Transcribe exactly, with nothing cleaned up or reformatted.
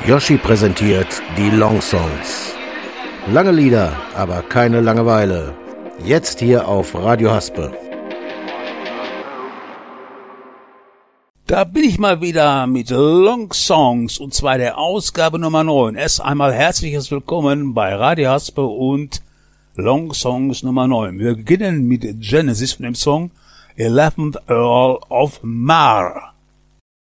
Yoshi präsentiert die Long Songs. Lange Lieder, aber keine Langeweile. Jetzt hier auf Radio Haspe. Da bin ich mal wieder mit Long Songs, und zwar der Ausgabe Nummer neun. Erst einmal herzliches Willkommen bei Radio Haspe und Long Songs Nummer neun. Wir beginnen mit Genesis von dem Song eleventh Earl of Mar.